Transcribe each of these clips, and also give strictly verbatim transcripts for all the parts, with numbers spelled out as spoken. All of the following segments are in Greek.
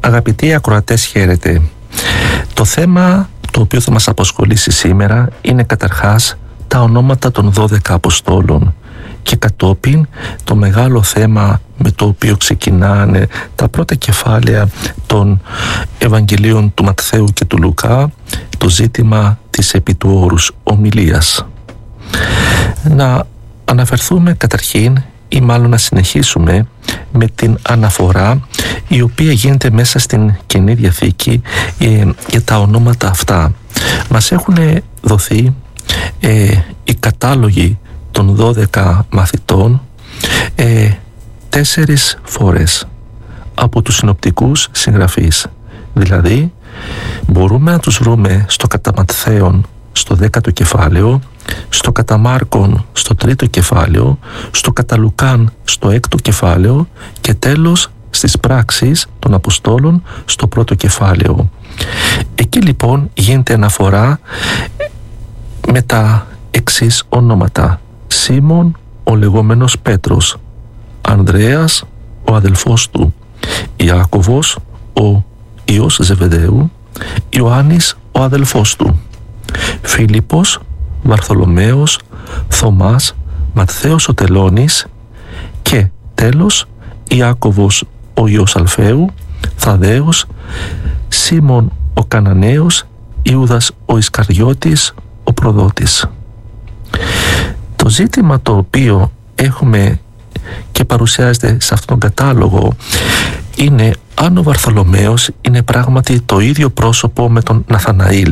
Αγαπητοί ακροατές, χαίρετε. Το θέμα το οποίο θα μας απασχολήσει σήμερα είναι καταρχάς τα ονόματα των δώδεκα Αποστόλων και κατόπιν το μεγάλο θέμα με το οποίο ξεκινάνε τα πρώτα κεφάλαια των Ευαγγελίων του Ματθαίου και του Λουκά, το ζήτημα της επί του όρους ομιλίας. Να αναφερθούμε καταρχήν ή μάλλον να συνεχίσουμε με την αναφορά η οποία γίνεται μέσα στην Καινή Διαθήκη ε, για τα ονόματα αυτά. Μας έχουν δοθεί ε, οι κατάλογοι των δώδεκα μαθητών ε, τέσσερις φορές από τους συνοπτικούς συγγραφείς. Δηλαδή μπορούμε να τους βρούμε στο κατά Ματθαίον στο δέκατο κεφάλαιο, στο κατά Μάρκον στο τρίτο κεφάλαιο, στο κατά Λουκάν στο έκτο κεφάλαιο και τέλος στις πράξεις των Αποστόλων στο πρώτο κεφάλαιο. Εκεί λοιπόν γίνεται αναφορά με τα εξής ονόματα: Σίμων ο λεγόμενος Πέτρος, Ανδρέας ο αδελφός του, Ιάκωβος ο ιός Ζεβεδαίου, Ιωάννης ο αδελφός του, Φίλιππος, Βαρθολομαίος, Θωμάς, Ματθαίος ο Τελώνης και τέλος Ιάκωβος ο ιός Αλφαίου, Θαδδαίος, Σίμων ο Καναναίος, Ιούδας ο Ισκαριώτης ο προδότης. Το ζήτημα το οποίο έχουμε και παρουσιάζεται σε αυτόν τον κατάλογο είναι αν ο Βαρθολομαίος είναι πράγματι το ίδιο πρόσωπο με τον Ναθαναήλ.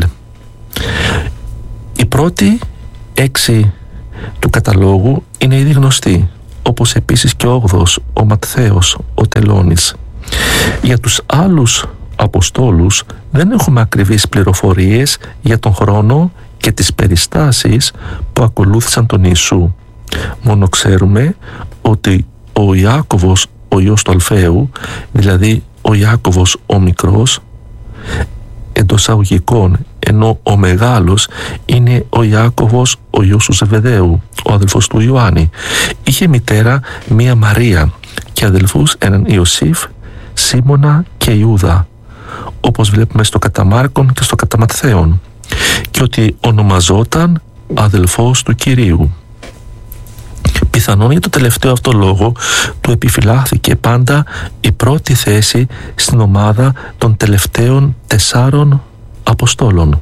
Οι πρώτοι έξι του καταλόγου είναι ήδη γνωστοί, όπως επίσης και ο όγδοος, ο Ματθαίος, ο Τελώνης. Για τους άλλους Αποστόλους δεν έχουμε ακριβείς πληροφορίες για τον χρόνο και τις περιστάσεις που ακολούθησαν τον Ιησού. Μόνο ξέρουμε ότι ο Ιάκωβος ο ιός του Αλφαίου, δηλαδή ο Ιάκωβος ο μικρός, εντός αγωγικών, ενώ ο μεγάλος είναι ο Ιάκωβος ο ιός του Ζεβεδαίου, ο αδελφός του Ιωάννη, είχε μητέρα μία Μαρία και αδελφούς έναν Ιωσήφ, Σίμωνα και Ιούδα, όπως βλέπουμε στο κατά Μάρκον και στο κατά Ματθαίον, και ότι ονομαζόταν αδελφός του Κυρίου. Πιθανόν για το τελευταίο αυτό λόγο του επιφυλάχθηκε πάντα η πρώτη θέση στην ομάδα των τελευταίων τεσσάρων Αποστόλων.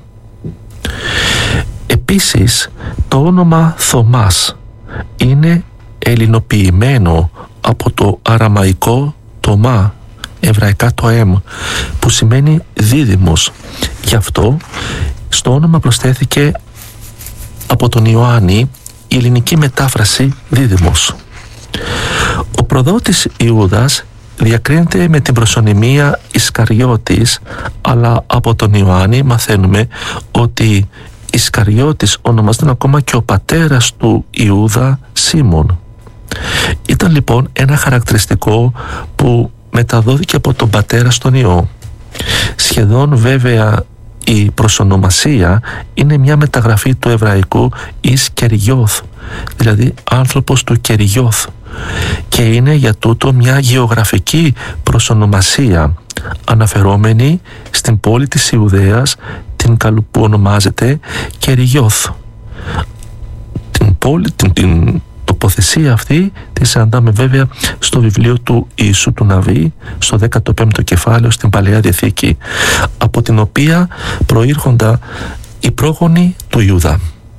Επίσης το όνομα Θωμάς είναι ελληνοποιημένο από το αραμαϊκό Τωμά, εβραϊκά το εμ, που σημαίνει δίδυμος. Γι' αυτό στο όνομα προσθέθηκε από τον Ιωάννη η ελληνική μετάφραση δίδυμος. Ο προδότης Ιούδας διακρίνεται με την προσωνυμία Ισκαριώτης, αλλά από τον Ιωάννη μαθαίνουμε ότι Ισκαριώτης ονομάζεται ακόμα και ο πατέρας του Ιούδα, Σίμων. Ήταν λοιπόν ένα χαρακτηριστικό που μεταδόθηκε από τον πατέρα στον Υιό. Σχεδόν βέβαια η προσονομασία είναι μια μεταγραφή του εβραϊκού εις Κεριγιώθ, δηλαδή άνθρωπος του Κεριγιώθ, και είναι για τούτο μια γεωγραφική προσονομασία αναφερόμενη στην πόλη της Ιουδαίας, την που ονομάζεται Κεριγιώθ. Την πόλη, την, την τοποθεσία αυτή τη συναντάμε βέβαια στο βιβλίο του Ιησού του Ναβί, στο δέκατο πέμπτο κεφάλαιο στην Παλαιά Διαθήκη, από την οποία προήρχονταν οι πρόγονοι του Ιούδα.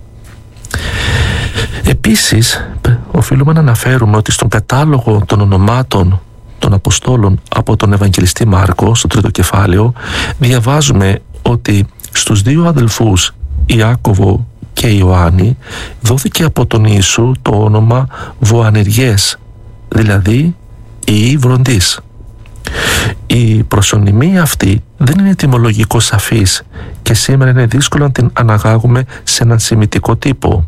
Επίσης οφείλουμε να αναφέρουμε ότι στον κατάλογο των ονομάτων των Αποστόλων από τον Ευαγγελιστή Μάρκο στο τρίτο κεφάλαιο διαβάζουμε ότι στους δύο αδελφούς Ιάκωβο και Ιωάννη δόθηκε από τον Ιησού το όνομα Βοανεργές, δηλαδή οι βροντείς. Η προσωνυμία αυτή δεν είναι τιμολογικό σαφής και σήμερα είναι δύσκολο να την αναγάγουμε σε έναν σημιτικό τύπο.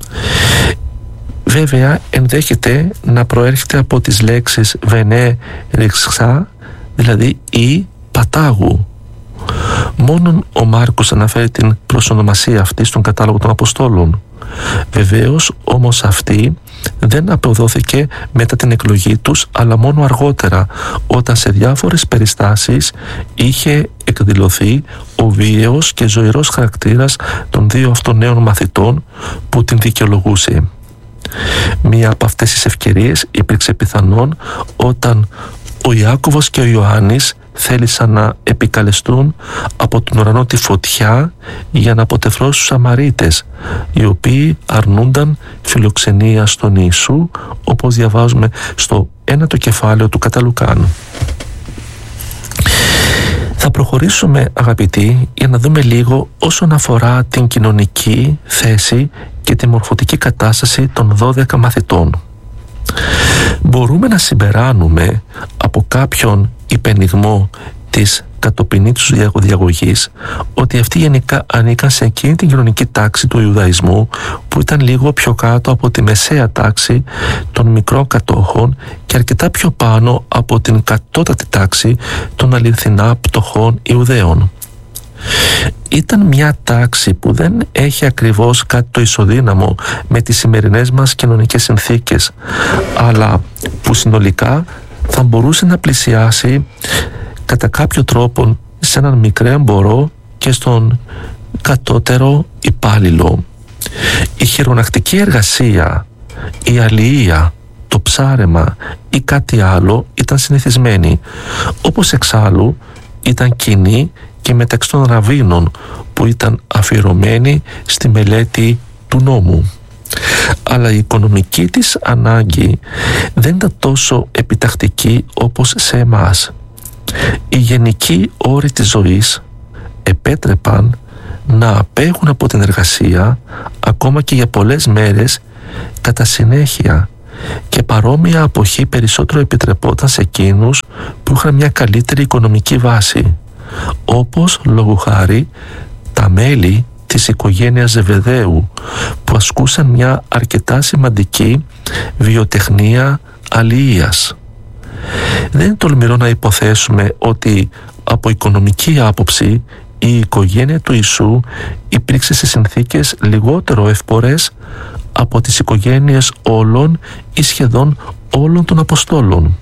Βέβαια ενδέχεται να προέρχεται από τις λέξεις βενέ ριξά, δηλαδή ή πατάγου. Μόνον ο Μάρκος αναφέρει την προσονομασία αυτή στον κατάλογο των Αποστόλων. Βεβαίως όμως αυτή δεν αποδόθηκε μετά την εκλογή τους, αλλά μόνο αργότερα, όταν σε διάφορες περιστάσεις είχε εκδηλωθεί ο βίαιος και ζωηρός χαρακτήρας των δύο αυτών νέων μαθητών που την δικαιολογούσε. Μία από αυτές τις ευκαιρίες υπήρξε πιθανόν όταν ο Ιάκωβος και ο Ιωάννης θέλησαν να επικαλεστούν από τον ουρανό τη φωτιά για να αποτεφρώσουν τους Σαμαρίτες, οι οποίοι αρνούνταν φιλοξενία στον Ιησού, όπως διαβάζουμε στο ένατο κεφάλαιο του κατά Λουκάν. Θα προχωρήσουμε, αγαπητοί, για να δούμε λίγο όσον αφορά την κοινωνική θέση και τη μορφωτική κατάσταση των δώδεκα μαθητών. Μπορούμε να συμπεράνουμε από κάποιον υπενιγμό της κατοπινή τους διαγωγής ότι αυτοί γενικά ανήκαν σε εκείνη την κοινωνική τάξη του Ιουδαϊσμού που ήταν λίγο πιο κάτω από τη μεσαία τάξη των μικρών κατόχων και αρκετά πιο πάνω από την κατώτατη τάξη των αληθινά πτωχών Ιουδαίων. Ήταν μια τάξη που δεν έχει ακριβώς κάτι το ισοδύναμο με τις σημερινές μας κοινωνικές συνθήκες, αλλά που συνολικά θα μπορούσε να πλησιάσει κατά κάποιο τρόπο σε έναν μικρέμπορο και στον κατώτερο υπάλληλο. Η χειρονακτική εργασία, η αλληλεία, το ψάρεμα ή κάτι άλλο ήταν συνηθισμένη, όπως εξάλλου ήταν κοινή και μεταξύ των ραββίνων που ήταν αφιερωμένοι στη μελέτη του νόμου. Αλλά η οικονομική της ανάγκη δεν ήταν τόσο επιτακτική όπως σε εμάς. Οι γενικοί όροι της ζωής επέτρεπαν να απέχουν από την εργασία ακόμα και για πολλές μέρες κατά συνέχεια, και παρόμοια αποχή περισσότερο επιτρεπόταν σε εκείνους που είχαν μια καλύτερη οικονομική βάση, όπως λόγου χάρη τα μέλη της οικογένειας Ζεβεδαίου που ασκούσαν μια αρκετά σημαντική βιοτεχνία αλληλείας. Δεν είναι τολμηρό να υποθέσουμε ότι από οικονομική άποψη η οικογένεια του Ιησού υπήρξε σε συνθήκες λιγότερο εύπορες από τις οικογένειες όλων ή σχεδόν όλων των Αποστόλων.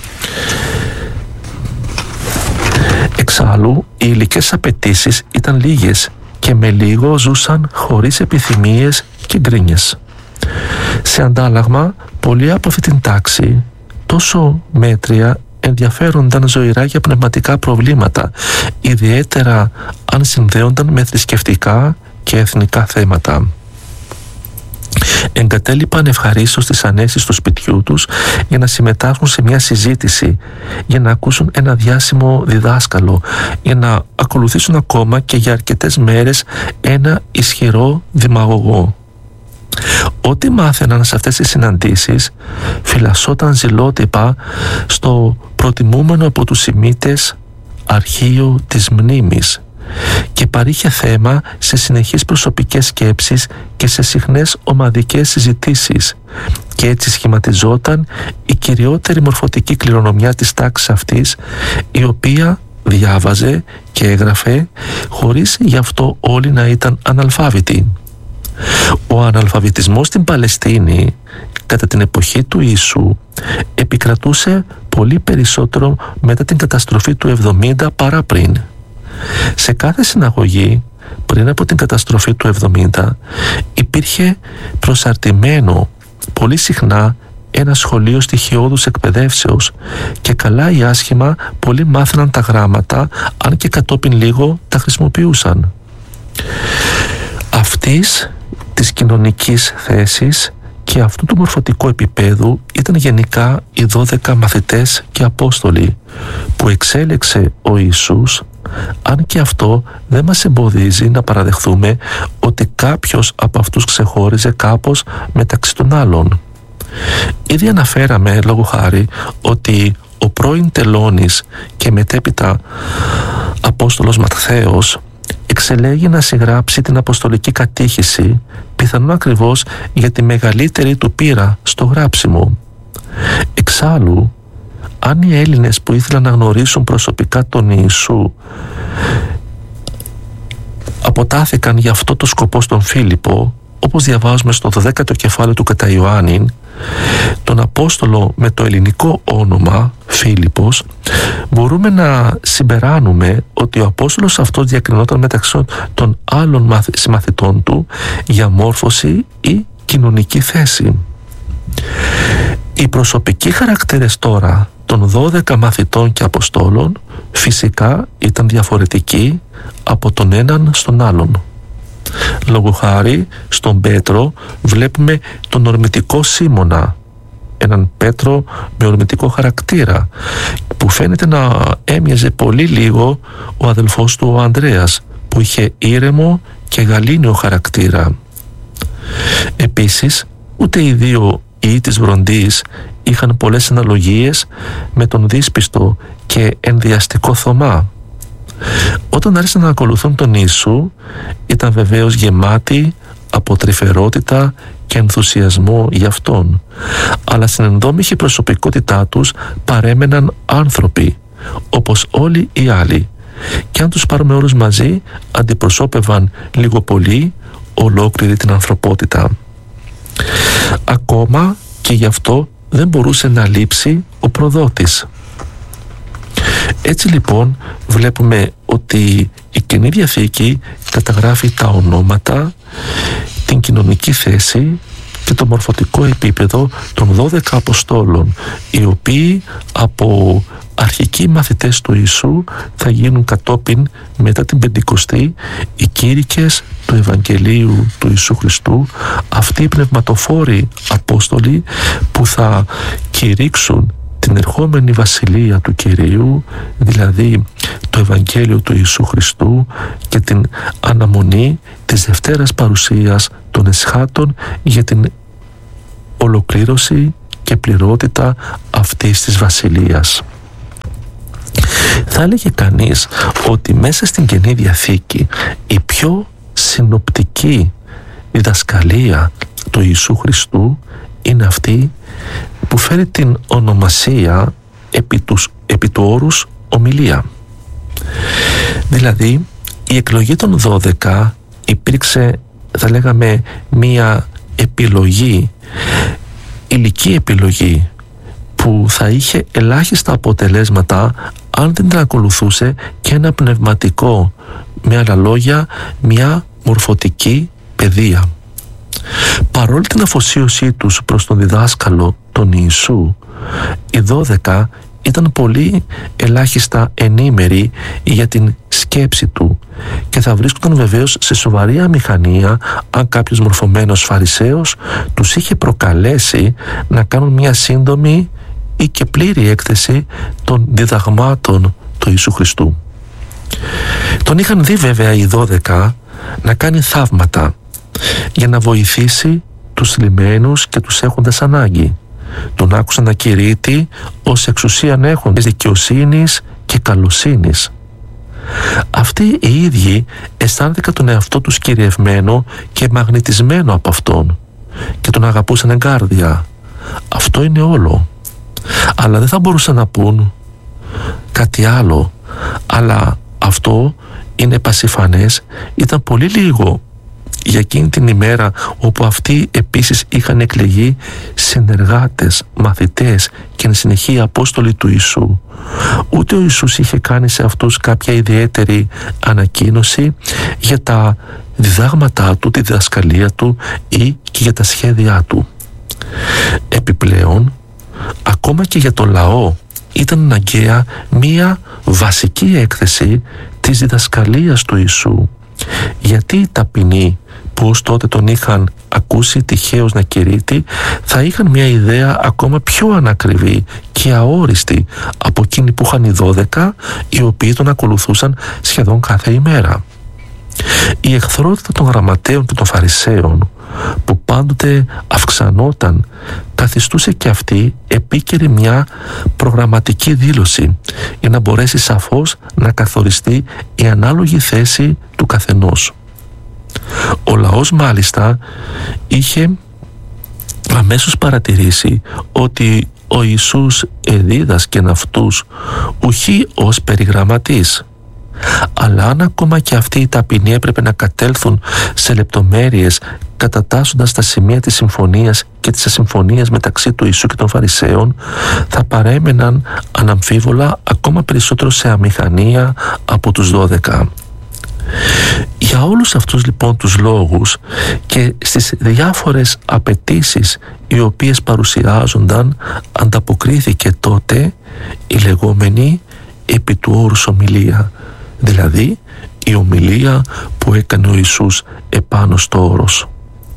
Εξάλλου, οι υλικές απαιτήσεις ήταν λίγες και με λίγο ζούσαν χωρίς επιθυμίες και γκρίνιες. Σε αντάλλαγμα, πολλοί από αυτή την τάξη, τόσο μέτρια, ενδιαφέρονταν ζωηρά για πνευματικά προβλήματα, ιδιαίτερα αν συνδέονταν με θρησκευτικά και εθνικά θέματα. Εγκατέλειπαν ευχαρίστως τις ανέσεις του σπιτιού τους για να συμμετάσχουν σε μια συζήτηση, για να ακούσουν ένα διάσημο διδάσκαλο, για να ακολουθήσουν ακόμα και για αρκετές μέρες ένα ισχυρό δημαγωγό. Ό,τι μάθαιναν σε αυτές τις συναντήσεις φυλασσόταν ζηλότυπα στο προτιμούμενο από τους Σημίτες αρχείο της μνήμης και παρήχε θέμα σε συνεχείς προσωπικές σκέψεις και σε συχνές ομαδικές συζητήσεις, και έτσι σχηματιζόταν η κυριότερη μορφωτική κληρονομιά της τάξης αυτής, η οποία διάβαζε και έγραφε χωρίς γι' αυτό όλοι να ήταν αναλφάβητοι. Ο αναλφαβητισμός στην Παλαιστίνη κατά την εποχή του Ιησού επικρατούσε πολύ περισσότερο μετά την καταστροφή του εβδομήντα παρά πριν. Σε κάθε συναγωγή πριν από την καταστροφή του εβδομήντα υπήρχε προσαρτημένο πολύ συχνά ένα σχολείο στοιχειώδους εκπαιδεύσεως, και καλά ή άσχημα πολλοί μάθαιναν τα γράμματα, αν και κατόπιν λίγο τα χρησιμοποιούσαν. Αυτής της κοινωνικής θέσης και αυτού του μορφωτικού επίπεδου ήταν γενικά οι δώδεκα μαθητές και Απόστολοι που εξέλεξε ο Ιησούς, αν και αυτό δεν μας εμποδίζει να παραδεχθούμε ότι κάποιος από αυτούς ξεχώριζε κάπως μεταξύ των άλλων. Ήδη αναφέραμε λόγω χάρη ότι ο πρώην τελώνης και μετέπειτα Απόστολος Ματθαίος εξελέγει να συγγράψει την Αποστολική Κατήχηση, πιθανόν ακριβώς για τη μεγαλύτερη του πείρα στο γράψιμο. Εξάλλου, αν οι Έλληνες που ήθελαν να γνωρίσουν προσωπικά τον Ιησού αποτάθηκαν για αυτό το σκοπό στον Φίλιππο, όπως διαβάζουμε στο δωδέκατο κεφάλαιο του κατά Ιωάννη, τον Απόστολο με το ελληνικό όνομα Φίλιππος, μπορούμε να συμπεράνουμε ότι ο Απόστολος αυτός διακρινόταν μεταξύ των άλλων συμμαθητών του για μόρφωση ή κοινωνική θέση. Οι προσωπικοί χαρακτήρες τώρα των δώδεκα μαθητών και Αποστόλων φυσικά ήταν διαφορετικοί από τον έναν στον άλλον. Λόγω χάρη στον Πέτρο βλέπουμε τον ορμητικό Σίμωνα, έναν Πέτρο με ορμητικό χαρακτήρα, που φαίνεται να έμοιαζε πολύ λίγο ο αδελφός του ο Ανδρέας, που είχε ήρεμο και γαλήνιο χαρακτήρα. Επίσης, ούτε οι δύο ιοί της Βροντής είχαν πολλές αναλογίες με τον δύσπιστο και ενδιαστικό Θωμά. Όταν άρχισαν να ακολουθούν τον Ιησού, ήταν βεβαίως γεμάτοι από τρυφερότητα και ενθουσιασμό για Αυτόν, αλλά στην ενδόμηχη προσωπικότητά τους παρέμεναν άνθρωποι όπως όλοι οι άλλοι, και αν τους πάρουμε όλους μαζί αντιπροσώπευαν λίγο πολύ ολόκληρη την ανθρωπότητα. Ακόμα και γι' αυτό δεν μπορούσε να λείψει ο προδότης. Έτσι λοιπόν βλέπουμε ότι η Καινή Διαθήκη καταγράφει τα ονόματα, την κοινωνική θέση και το μορφωτικό επίπεδο των δώδεκα Αποστόλων, οι οποίοι από αρχικοί μαθητές του Ιησού θα γίνουν κατόπιν, μετά την Πεντηκοστή, οι κήρυκες του Ευαγγελίου του Ιησού Χριστού, αυτοί οι πνευματοφόροι Απόστολοι που θα κηρύξουν την ερχόμενη βασιλεία του Κυρίου, δηλαδή το Ευαγγέλιο του Ιησού Χριστού και την αναμονή της Δευτέρας παρουσίας των εσχάτων για την ολοκλήρωση και πληρότητα αυτής της βασιλείας. Θα έλεγε κανείς ότι μέσα στην Καινή Διαθήκη η πιο συνοπτική διδασκαλία του Ιησού Χριστού είναι αυτή που φέρει την ονομασία επί, τους, επί του όρους ομιλία. Δηλαδή η εκλογή των δώδεκα υπήρξε, θα λέγαμε, μία επιλογή, υλική επιλογή, που θα είχε ελάχιστα αποτελέσματα αν δεν τα ακολουθούσε και ένα πνευματικό, με άλλα λόγια μια μορφωτική παιδεία. Παρόλη την αφοσίωσή τους προς τον διδάσκαλο τον Ιησού, οι δώδεκα ήταν πολύ ελάχιστα ενήμεροι για την σκέψη του και θα βρίσκονταν βεβαίως σε σοβαρή αμηχανία αν κάποιος μορφωμένος Φαρισαίος τους είχε προκαλέσει να κάνουν μια σύντομη ή και πλήρη έκθεση των διδαγμάτων του Ιησού Χριστού. Τον είχαν δει βέβαια οι δώδεκα να κάνει θαύματα για να βοηθήσει τους θλιμμένους και τους έχοντας ανάγκη. Τον άκουσαν να κηρύττει ως εξουσίαν έχοντες δικαιοσύνης και καλοσύνης. Αυτοί οι ίδιοι αισθάνθηκαν τον εαυτό τους κυριευμένο και μαγνητισμένο από Αυτόν και τον αγαπούσαν εγκάρδια. Αυτό είναι όλο. Αλλά δεν θα μπορούσαν να πούν κάτι άλλο. Αλλά αυτό είναι πασιφανές, ήταν πολύ λίγο για εκείνη την ημέρα όπου αυτοί επίσης είχαν εκλεγεί συνεργάτες, μαθητές και εν συνεχεία Απόστολοι του Ιησού. Ούτε ο Ιησούς είχε κάνει σε αυτούς κάποια ιδιαίτερη ανακοίνωση για τα διδάγματά του, τη διδασκαλία του ή και για τα σχέδιά του. Επιπλέον, ακόμα και για το λαό ήταν αναγκαία μία βασική έκθεση της διδασκαλίας του Ιησού. Γιατί οι ταπεινοί που ως τότε τον είχαν ακούσει τυχαίως να κηρύττει θα είχαν μια ιδέα ακόμα πιο ανακριβή και αόριστη από εκείνη που είχαν οι δώδεκα, οι οποίοι τον ακολουθούσαν σχεδόν κάθε ημέρα. Η εχθρότητα των γραμματέων και των Φαρισαίων, που πάντοτε αυξανόταν, καθιστούσε και αυτή επίκαιρη μια προγραμματική δήλωση για να μπορέσει σαφώς να καθοριστεί η ανάλογη θέση του καθενός. Ο λαός μάλιστα είχε αμέσως παρατηρήσει ότι ο Ιησούς εδίδασκεν αυτούς ουχή ως περιγραμματής, Αλλά αν ακόμα και αυτοί οι ταπεινοί έπρεπε να κατέλθουν σε λεπτομέρειες κατατάσσοντας τα σημεία της συμφωνίας και της ασυμφωνίας μεταξύ του Ιησού και των Φαρισαίων, θα παρέμεναν αναμφίβολα ακόμα περισσότερο σε αμηχανία από τους δώδεκα. Για όλους αυτούς λοιπόν τους λόγους και στις διάφορες απαιτήσεις οι οποίες παρουσιάζονταν, ανταποκρίθηκε τότε η λεγόμενη επί του όρους ομιλία, δηλαδή η ομιλία που έκανε ο Ιησούς επάνω στο όρος.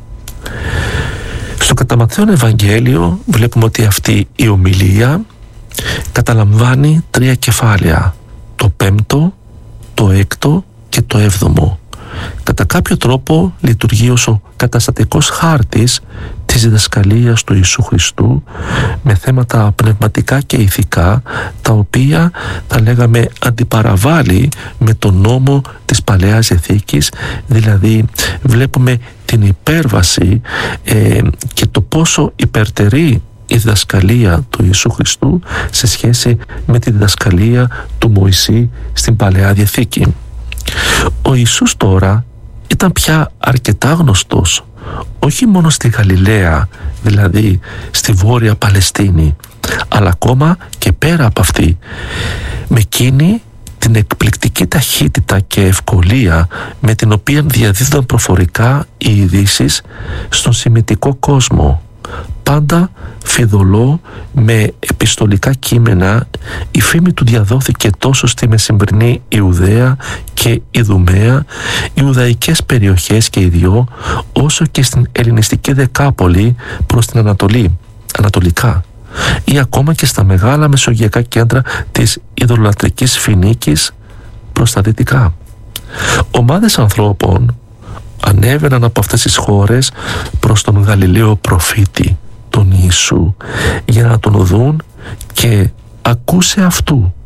Στο κατά Ματθαίον Ευαγγέλιο βλέπουμε ότι αυτή η ομιλία καταλαμβάνει τρία κεφάλαια, το πέμπτο, το έκτο και το έβδομο. Κατά κάποιο τρόπο λειτουργεί ως ο καταστατικός χάρτης της διδασκαλίας του Ιησού Χριστού με θέματα πνευματικά και ηθικά, τα οποία θα λέγαμε αντιπαραβάλλει με τον νόμο της Παλαιάς Διαθήκης. Δηλαδή βλέπουμε την υπέρβαση ε, και το πόσο υπερτερεί η διδασκαλία του Ιησού Χριστού σε σχέση με τη διδασκαλία του Μωυσή στην Παλαιά Διαθήκη. Ο Ιησούς τώρα ήταν πια αρκετά γνωστός, όχι μόνο στη Γαλιλαία, δηλαδή στη Βόρεια Παλαιστίνη, αλλά ακόμα και πέρα από αυτή, με εκείνη την εκπληκτική ταχύτητα και ευκολία με την οποία διαδίδονταν προφορικά οι ειδήσεις στον σημιτικό κόσμο. Πάντα φιδωλό με επιστολικά κείμενα, η φήμη του διαδόθηκε τόσο στη μεσημβρινή Ιουδαία και Ιδουμαία, Ιουδαϊκές περιοχές και οι δυο, όσο και στην ελληνιστική Δεκάπολη προς την Ανατολή, ανατολικά, ή ακόμα και στα μεγάλα μεσογειακά κέντρα της ειδωλολατρικής Φινίκης προς τα δυτικά. Ομάδες ανθρώπων ανέβαιναν από αυτές τις χώρες προς τον Γαλιλαίο προφήτη, τον Ιησού, για να τον δουν και ακούσε αυτού